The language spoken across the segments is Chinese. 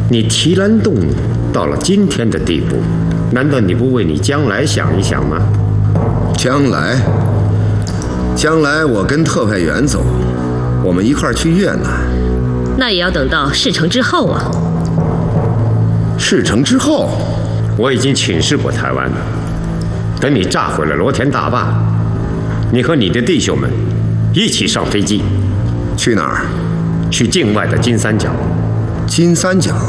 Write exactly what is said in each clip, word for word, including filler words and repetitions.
你提篮洞到了今天的地步，难道你不为你将来想一想吗？ 将来，将来我跟特派员走，我们一块儿去越南。 那也要等到事成之后啊。 事成之后， 我已经请示过台湾了。等你炸毁了罗田大坝，你和你的弟兄们一起上飞机， 去哪儿？ 去境外的金三角。 金三角，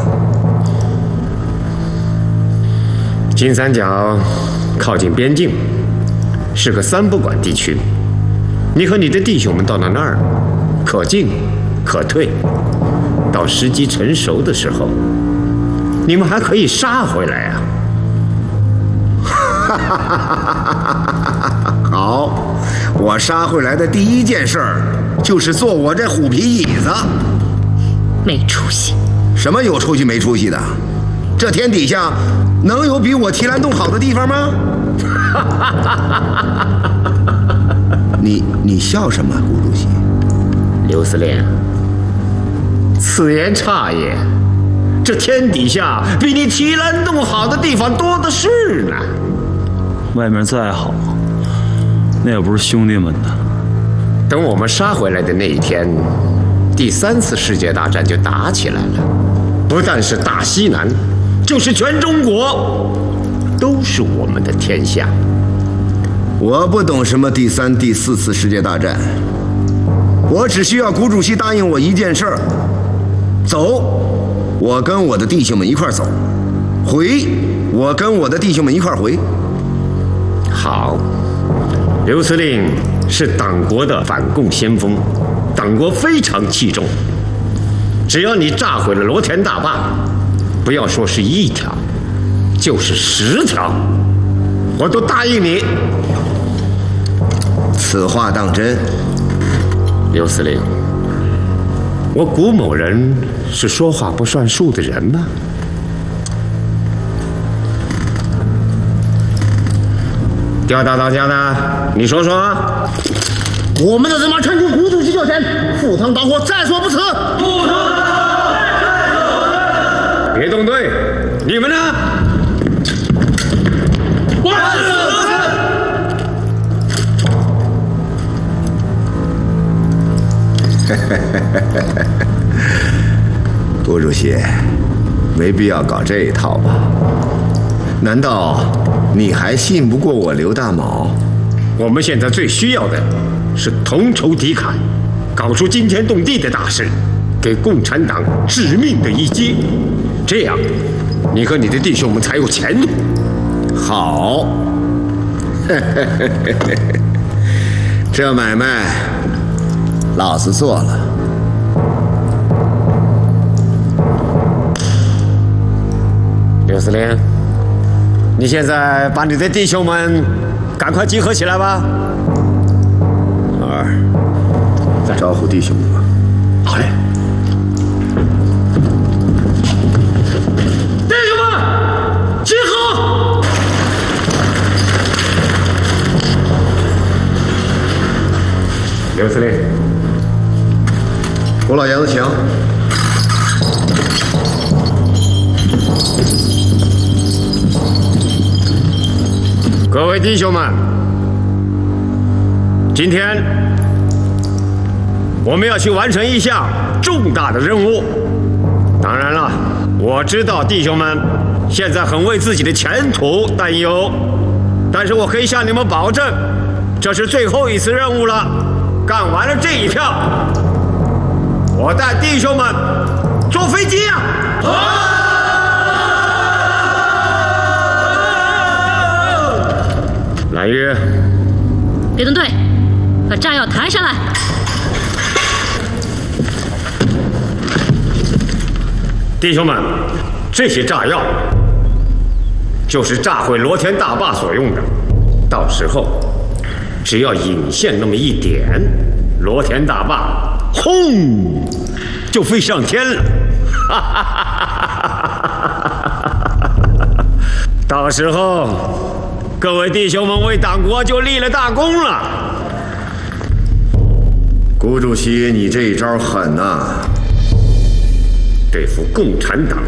金三角靠近边境，是个三不管地区。你和你的弟兄们到了那儿，可进可退，到时机成熟的时候，你们还可以杀回来呀、 啊！好，我杀回来的第一件事儿就是坐我这虎皮椅子。 没出息！ 什么有出息没出息的？这天底下能有比我提篮洞好的地方吗？你你笑什么，顾主席？ 刘司令，此言差也。这天底下比你提篮洞好的地方多的是呢。 外面再好，那也不是兄弟们的。 等我们杀回来的那一天，第三次世界大战就打起来了。不但是大西南，就是全中国，都是我们的天下。 我不懂什么第三、第四次世界大战，我只需要谷主席答应我一件事儿：走，我跟我的弟兄们一块儿走；回，我跟我的弟兄们一块儿回。 好，刘司令是党国的反共先锋，党国非常器重。只要你炸毁了罗田大坝，不要说是一条，就是十条，我都答应你。 此话当真？ 刘司令，我谷某人是说话不算数的人吗？调大当家的，你说说。 我们的人马全体谷主席就前，赴汤蹈火，在所不辞。赴汤蹈火，在所不辞。 别动队，你们呢？ 万事如神。 谷主席，没必要搞这一套吧？难道你还信不过我刘大卯？ 我们现在最需要的是同仇敌忾，搞出惊天动地的大事，给共产党致命的一击。这样，你和你的弟兄们才有前途。 好，这买卖老子做了。 刘司令，你现在把你的弟兄们赶快集合起来吧。 二，再招呼弟兄们吧。 好嘞。 弟兄们，集合！ 刘司令， 胡老爷子请。 各位弟兄们，今天我们要去完成一项重大的任务。当然了，我知道弟兄们现在很为自己的前途担忧，但是我可以向你们保证，这是最后一次任务了。干完了这一票，我带弟兄们坐飞机呀！好。蓝玉， 别动队，把炸药抬上来。 弟兄们，这些炸药就是炸毁罗田大坝所用的。到时候，只要引线那么一点，罗田大坝轰就飞上天了。到时候，各位弟兄们为党国就立了大功了。 谷主席，你这一招狠呐！ 对付共产党